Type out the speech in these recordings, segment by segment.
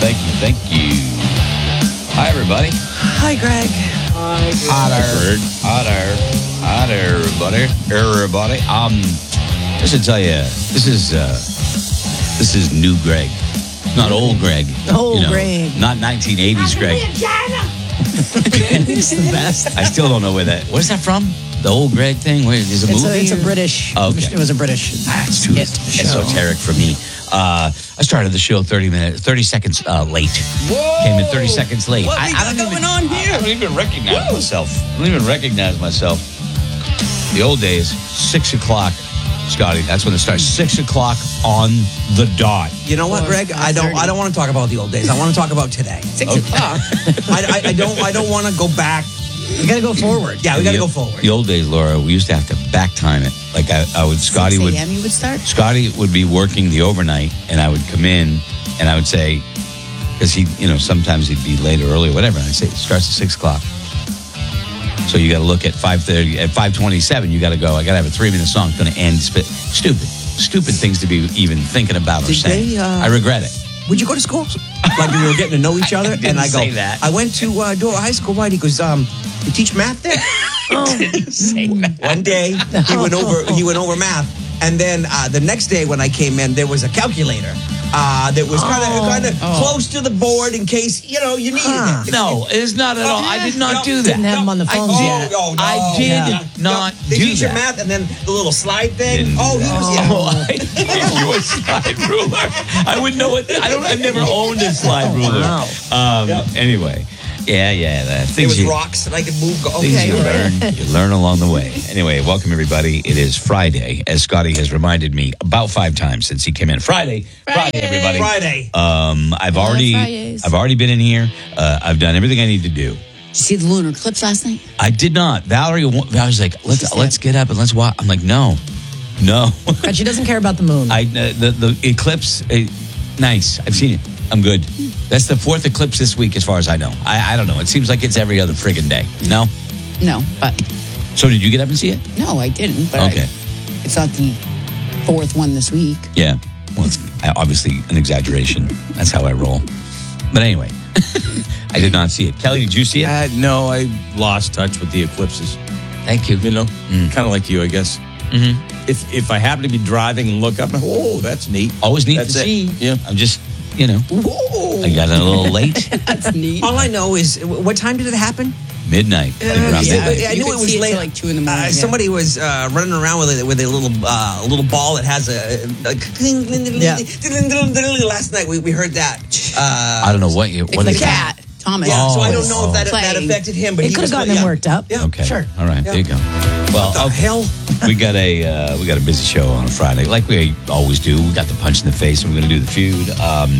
Thank you. Hi, everybody. Hi, Greg. Hi there, everybody. Just to tell you, this is new Greg. Not old Greg. Old Greg. Not 1980s Greg. It's the best. I still don't know where that. Where's that from? The old Greg thing? Where is a movie? It's a British. Oh, okay. It was a British. It's too esoteric for me. I started the show 30 seconds late. Whoa! Came in 30 seconds late. What we got going on here? I don't even recognize myself. The old days, 6 o'clock, Scotty. That's when it starts. 6 o'clock on the dot. You know what, Greg? I don't want to talk about the old days. I want to talk about today. 6 o'clock. I don't want to go back. You got to go forward. Yeah, we got to go forward. The old days, Laura, we used to have to back time it. Like I would, Scotty would. 6 a.m. you would start? Scotty would be working the overnight, and I would come in, and I would say, because he, sometimes he'd be late or early or whatever, and I'd say, it starts at 6 o'clock. So you got to look at 5:30, at 5:27, you got to go. I got to have a 3-minute song. It's going to end. Stupid things to be even thinking about or saying. I regret it. Would you go to school? Like we were getting to know each other? Didn't I go, say that. I went to Dover High School, right? He goes, you teach math there? One day, he went over math. And then the next day when I came in, there was a calculator that was kind of close to the board in case, you needed it. No, it's not at all. I did not do that. Didn't have them on the phones yet. I did not do They teach that. your math and then the little slide thing. Didn't Oh, do he that. was, yeah. Oh, I gave you a slide ruler. I wouldn't know what. I've never owned a slide ruler. Wow. Anyway, yeah. There was rocks and I could move. Things you learn along the way. Anyway, welcome everybody. It is Friday, as Scotty has reminded me about 5 times since he came in. Friday, everybody. Friday. I've already been in here. I've done everything I need to do. Did you see the lunar eclipse last night? I did not. Valerie's like, let's get up and let's watch. I'm like, no. But she doesn't care about the moon. The eclipse, nice. I've seen it. I'm good. That's the 4th eclipse this week, as far as I know. I don't know. It seems like it's every other friggin' day. No? No, but So did you get up and see it? no, I didn't. But Okay. it's not the 4th one this week. Yeah. Well, it's obviously an exaggeration. That's how I roll. But anyway, I did not see it. Kelly, did you see it? No, I lost touch with the eclipses. Thank you. Kind of like you, I guess. Mm-hmm. If I happen to be driving and look up, that's neat. Always neat That's to it. see. Yeah. I'm just, Whoa. I got a little late. That's neat. All I know is, what time did it happen? Midnight. Around midnight. I You knew could it was see it late. till like 2 in the morning. Yeah. Somebody was running around with a little ball that has last night we heard that. I don't know what It's what the is that? cat, Thomas. Yeah, so I don't know if that Playing. affected him, but it he could have was gotten him worked up. Yeah, Okay. sure. All right. Yeah. There you go. Well, The hell? we got a busy show on a Friday, like we always do. We got the punch in the face, and we're going to do the feud.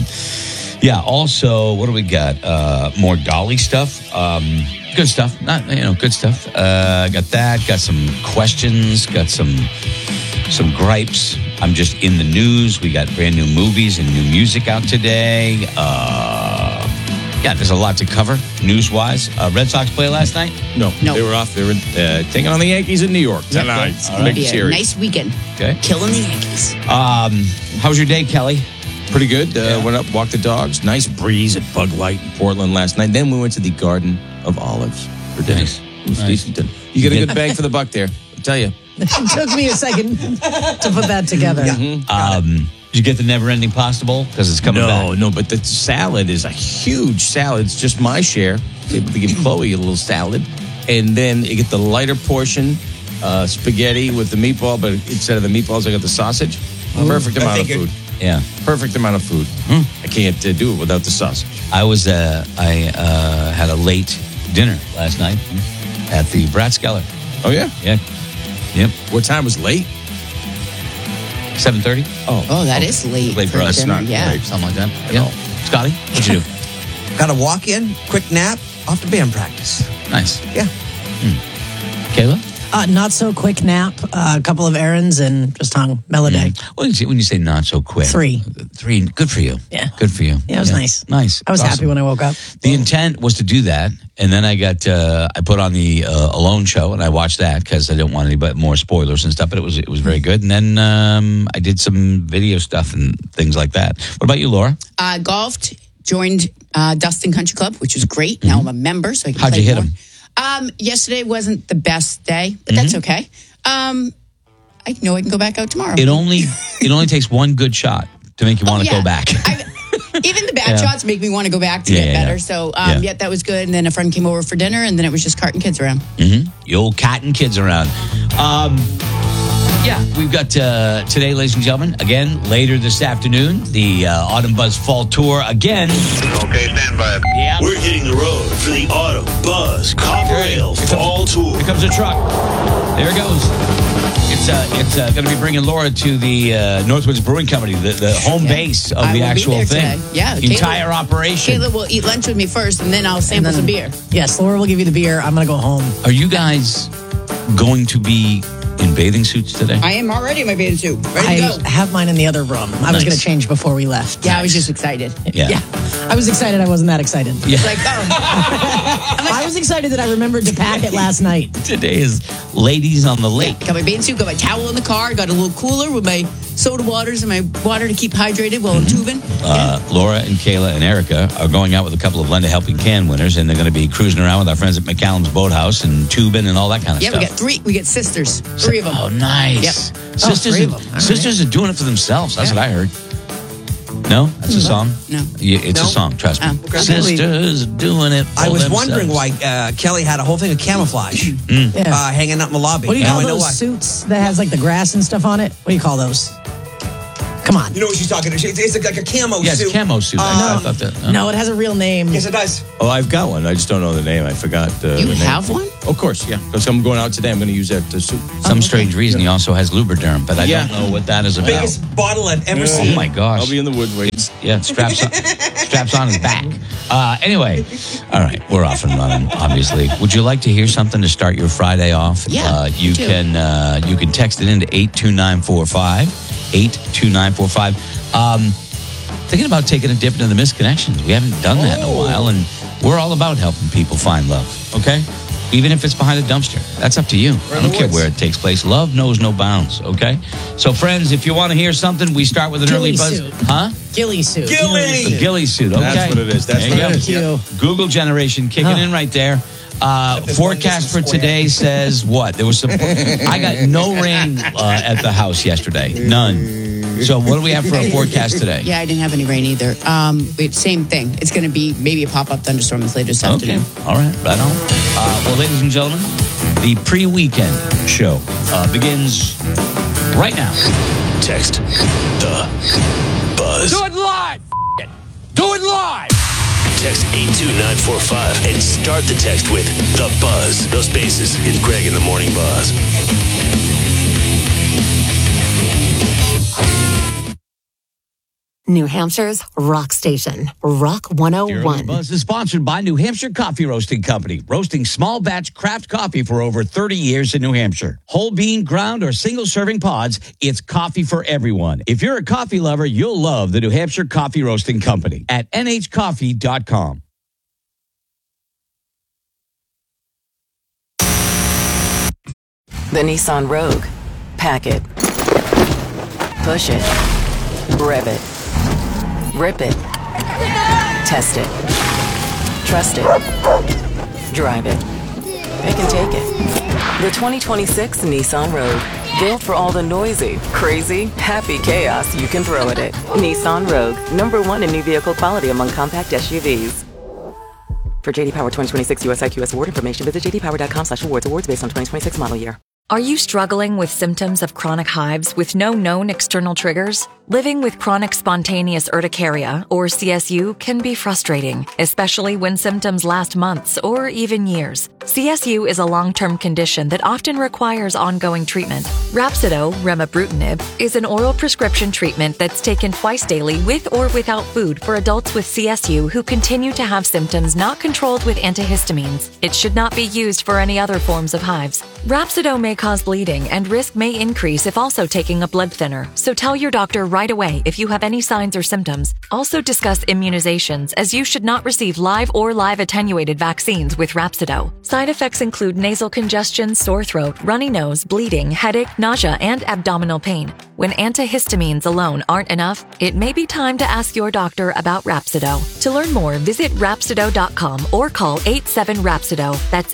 Also, what do we got? More Dolly stuff. Good stuff. Not good stuff. Got that. Got some questions. Got some gripes. I'm just in the news. We got brand new movies and new music out today. There's a lot to cover news-wise. Red Sox play last night? No, No. they were off. They were taking on the Yankees in New York tonight. All right. Big Be a series. nice weekend. Okay. Killing the Yankees. How was your day, Kelly? Pretty good. Went up, walked the dogs. Nice breeze at Bug Light in Portland last night. Then we went to the Garden of Olives for dinner. Nice. It was Nice. decent dinner. You get a good bang for the buck there. I'll tell you. It took me a second to put that together. Yeah. Did you get the never-ending pasta bowl? Because it's coming back. No, but the salad is a huge salad. It's just my share. Able to give Chloe a little salad. And then you get the lighter portion, spaghetti with the meatball, but instead of the meatballs, I got the sausage. Perfect amount of food. Yeah. Perfect amount of food. I can't do it without the sausage. I had a late dinner last night at the Bratskeller. Oh, yeah? Yeah. Yep. What time was late? 7:30. Oh, that is late. Late for us. dinner. Not Yeah. late. Something like that. Yeah. Scotty, what'd you do? Got a walk in, quick nap, off to band practice. Nice. Yeah. Kayla? Not so quick nap, a couple of errands, and just hung Meloday. When you say not so quick. 3. 3. Good for you. Yeah. Good for you. Yeah, it was nice. Nice. I was Awesome. happy when I woke up. The intent was to do that, and then I put on the Alone show, and I watched that because I didn't want any more spoilers and stuff. But it was very good. And then I did some video stuff and things like that. What about you, Laura? Golfed joined Dustin Country Club, which was great. Now I'm a member, so I can How'd play you hit more. him? Yesterday wasn't the best day, but that's okay. I know I can go back out tomorrow. It only takes one good shot to make you want to go back. Even the bad shots make me want to go back to get better. So, that was good. And then a friend came over for dinner, and then it was just carting kids around. The old cat and kids around. We've got today, ladies and gentlemen, again, later this afternoon, the Autumn Buzz Fall Tour again. Okay, stand by. Yeah. We're hitting the road for the Autumn Buzz Copper Ale Fall Tour. Here comes a truck. There it goes. It's going to be bringing Laura to the Northwoods Brewing Company, the home base of the actual thing. Today. Yeah. The entire operation. Kayla will eat lunch with me first, and then I'll sample some beer. Yes, Laura will give you the beer. I'm going to go home. Are you guys going to be in bathing suits today? I am already in my bathing suit. Ready to go. I have mine in the other room. I was going to change before we left. Yeah, I was just excited. Yeah. I was excited. I wasn't that excited. Yeah. Like, I was excited that I remembered to pack it last night. Today is Ladies on the Lake. got my bathing suit, got my towel in the car, got a little cooler with my soda waters and my water to keep hydrated while I'm tubing. Laura and Kayla and Erica are going out with a couple of Lend a Helping Can winners, and they're going to be cruising around with our friends at McCallum's Boathouse and tubing and all that kind of Yeah, stuff. we got sisters. 3 of them. Oh, nice. Yep. Sisters, three of them. All sisters are doing it for themselves. That's what I heard. No? That's a song? No. Yeah, it's No? a song, trust me. Okay. Sisters are doing it for I was themselves. wondering why Kelly had a whole thing of camouflage Yeah. hanging out in the lobby. What do you Now call I know those why. suits that has like the grass and stuff on it? What do you call those? Come on. You know what she's talking about. It's like a camo Yeah, suit. it's a camo suit. I thought that. No, it has a real name. Yes, it does. Oh, I've got one. I just don't know the name. I forgot. You the name. have one? Of course, yeah. Because I'm going out today. I'm going to use that suit. Some strange reason he also has Lubriderm, but I don't know what that is about. Biggest bottle I've ever seen. Oh my gosh. I'll be in the wood waiting. Yeah, straps on his back. Anyway, all right, we're off and running, obviously. Would you like to hear something to start your Friday off? Yeah, you me too. can text it into 82945. 82945. Thinking about taking a dip into the misconnections. We haven't done that in a while, and we're all about helping people find love, okay? Even if it's behind a dumpster. That's up to you. I don't care where it takes place. Love knows no bounds, okay? So, friends, if you want to hear something, we start with an early Ghillie buzz. suit. Huh? Ghillie suit. The ghillie suit, okay. That's what it is. That's There you what go. it is. Thank you. Google generation kicking in right there. Forecast for today says what? There was some. I got no rain at the house yesterday. None. So what do we have for a forecast today? Yeah, I didn't have any rain either. Same thing. It's going to be maybe a pop-up thunderstorm later this Okay. afternoon. All right. Right on. Well, ladies and gentlemen, the pre-weekend show begins right now. Text the buzz. it live. Do it live. Text 82945 and start the text with the buzz. No spaces. It's Greg in the Morning Buzz. New Hampshire's rock station, Rock The Early 101. Buzz is sponsored by New Hampshire Coffee Roasting Company, roasting small batch craft coffee for over 30 years in New Hampshire. Whole bean, ground, or single serving pods, it's coffee for everyone. If you're a coffee lover, you'll love the New Hampshire Coffee Roasting Company at nhcoffee.com. The Nissan Rogue. Pack it. Push it. Rev it. Rip it. Test it. Trust it. Drive it. Pick and take it. The 2026 Nissan Rogue. Built for all the noisy, crazy, happy chaos you can throw at it. Nissan Rogue. #1 in new vehicle quality among compact SUVs. For JD Power 2026 US IQS award information, visit jdpower.com/awards. Awards based on 2026 model year. Are you struggling with symptoms of chronic hives with no known external triggers? Living with chronic spontaneous urticaria, or CSU, can be frustrating, especially when symptoms last months or even years. CSU is a long-term condition that often requires ongoing treatment. Rhapsido, remibrutinib, is an oral prescription treatment that's taken twice daily with or without food for adults with CSU who continue to have symptoms not controlled with antihistamines. It should not be used for any other forms of hives. Rhapsido may cause bleeding, and risk may increase if also taking a blood thinner, so tell your doctor right away if you have any signs or symptoms. Also discuss immunizations, as you should not receive live or live attenuated vaccines with Rhapsido. Side effects include nasal congestion, sore throat, runny nose, bleeding, headache, nausea, and abdominal pain. When antihistamines alone aren't enough, it may be time to ask your doctor about Rhapsido. To learn more, visit Rhapsido.com or call 87-RHAPSIDO. That's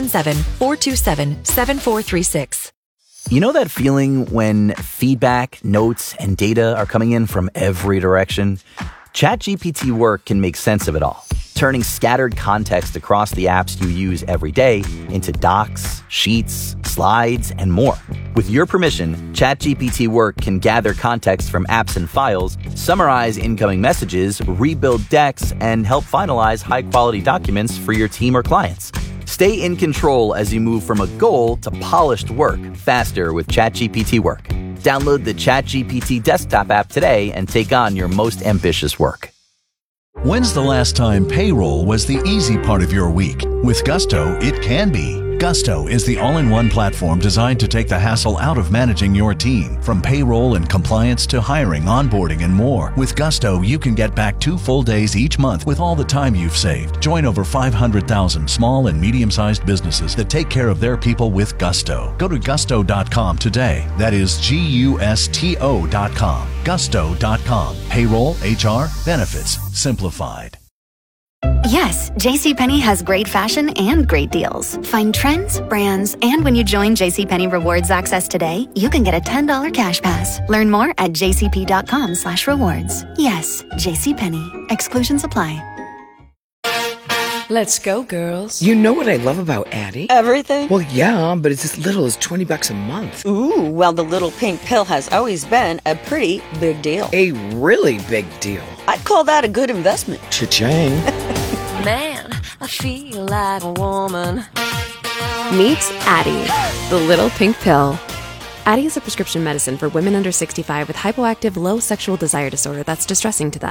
877-427-7436. You know that feeling when feedback, notes, and data are coming in from every direction? ChatGPT Work can make sense of it all, turning scattered context across the apps you use every day into docs, sheets, slides, and more. With your permission, ChatGPT Work can gather context from apps and files, summarize incoming messages, rebuild decks, and help finalize high-quality documents for your team or clients. Stay in control as you move from a goal to polished work faster with ChatGPT Work. Download the ChatGPT desktop app today and take on your most ambitious work. When's the last time payroll was the easy part of your week? With Gusto, it can be. Gusto is the all-in-one platform designed to take the hassle out of managing your team, from payroll and compliance to hiring, onboarding, and more. With Gusto, you can get back 2 full days each month with all the time you've saved. Join over 500,000 small and medium-sized businesses that take care of their people with Gusto. Go to gusto.com today. That is GUSTO.com. Gusto.com. Payroll, HR, benefits, simplified. Yes, JCPenney has great fashion and great deals. Find trends, brands, and when you join JCPenney Rewards Access today, you can get a $10 cash pass. Learn more at jcp.com/rewards. Yes, JCPenney. Exclusions apply. Let's go, girls. You know what I love about Addie? Everything? Well, yeah, but it's as little as $20 a month. Ooh, well, the little pink pill has always been a pretty big deal. A really big deal. I'd call that a good investment. Cha-ching. Man, I feel like a woman. Meet Addie, the little pink pill. Addie is a prescription medicine for women under 65 with hypoactive low sexual desire disorder that's distressing to them.